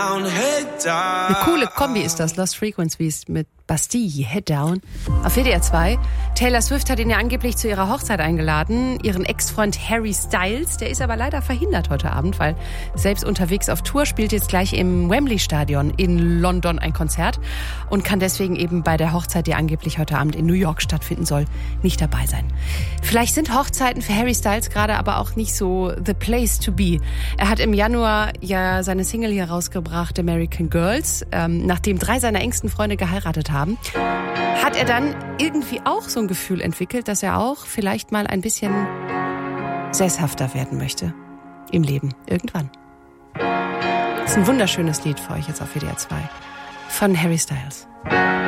Eine coole Kombi ist das, Lost Frequencies mit Bastille, Head Down. Auf WDR 2. Taylor Swift hat ihn ja angeblich zu ihrer Hochzeit eingeladen. Ihren Ex-Freund Harry Styles, der ist aber leider verhindert heute Abend, weil selbst unterwegs auf Tour spielt jetzt gleich im Wembley-Stadion in London ein Konzert und kann deswegen eben bei der Hochzeit, die angeblich heute Abend in New York stattfinden soll, nicht dabei sein. Vielleicht sind Hochzeiten für Harry Styles gerade aber auch nicht so the place to be. Er hat im Januar ja seine Single hier rausgebracht, American Girls. Nachdem 3 seiner engsten Freunde geheiratet haben, hat er dann irgendwie auch so ein Gefühl entwickelt, dass er auch vielleicht mal ein bisschen sesshafter werden möchte im Leben. Irgendwann. Das ist ein wunderschönes Lied für euch jetzt auf WDR 2 von Harry Styles.